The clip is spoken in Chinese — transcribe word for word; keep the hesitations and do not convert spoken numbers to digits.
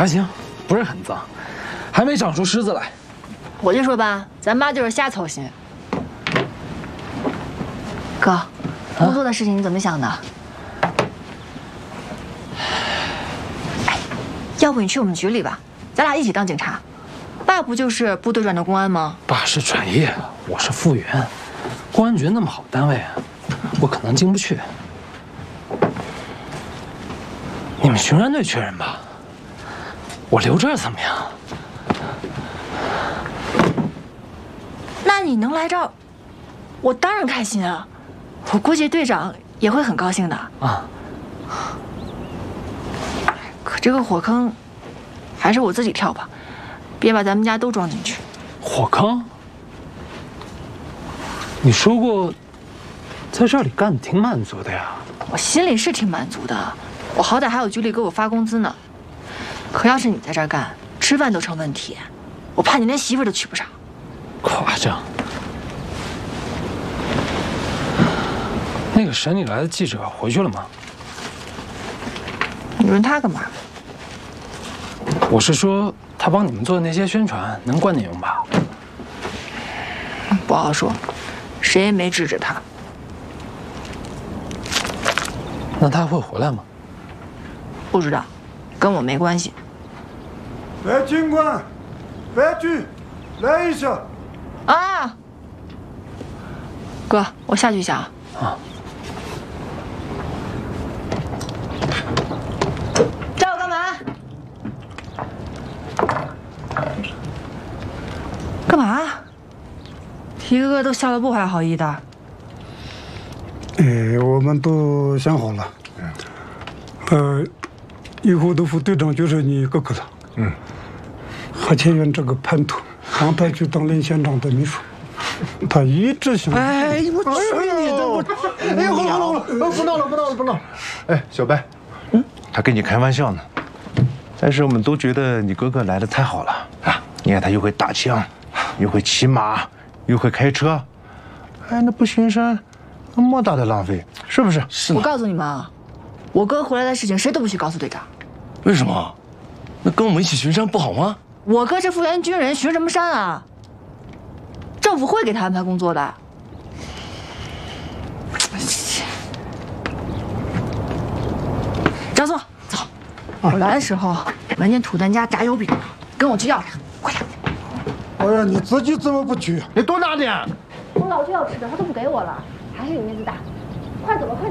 还行，不是很脏，还没长出虱子来。 我就说吧，咱妈就是瞎操心。哥，工作的事情你怎么想的？哎，要不你去我们局里吧，咱俩一起当警察。爸不就是部队转的公安吗？ 爸是转业，我是复员。公安局那么好单位，我可能进不去。你们巡山队缺人吧？我留这儿怎么样？ 那你能来这儿，我当然开心啊！我估计队长也会很高兴的啊。 可这个火坑，还是我自己跳吧，别把咱们家都装进去。 火坑？你说过，在这里干的挺满足的呀。 我心里是挺满足的，我好歹还有局里给我发工资呢。可要是你在这儿干，吃饭都成问题，我怕你连媳妇都娶不上。 夸张。那个省里来的记者回去了吗？ 你问他干嘛？ 我是说，他帮你们做的那些宣传能管你用吧？ 不好说，谁也没指着他。 那他会回来吗？ 不知道，跟我没关系。 来，警官，白局，来一下。 啊，哥，我下去一下啊。 啊。 找我干嘛？干嘛？提哥哥都笑得不怀好意的。 哎，我们都想好了，呃，以后的副队长就是你哥哥了。嗯。何千元这个叛徒，刚派去当林县长的秘书，他一直想…… 哎，我去你的！我，哎，好了好了，不闹了不闹了不闹了。哎，小白，嗯，他跟你开玩笑呢。但是我们都觉得你哥哥来的太好了啊！你看他又会打枪，又会骑马，又会开车，哎，那不巡山，那莫大的浪费，是不是？ 是。 我告诉你们啊，我哥回来的事情谁都不许告诉队长。 为什么？那跟我们一起巡山不好吗？ 我哥是复员军人，巡什么山啊？政府会给他安排工作的。张松，走，我来的时候闻见土蛋家炸油饼，跟我去要俩，快点。 哎呀，你自己怎么不去？ 你多拿点。 我老是要吃的，他都不给我了，还是你面子大。快走吧，快走。